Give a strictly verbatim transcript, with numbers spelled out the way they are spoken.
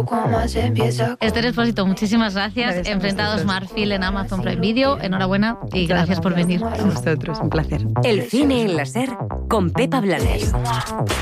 Esther Expósito, muchísimas gracias. gracias Enfrentados Marfil en Amazon Prime Video. Enhorabuena y gracias, gracias por venir. A vosotros, un placer. El cine en la SER con Pepa Blanes.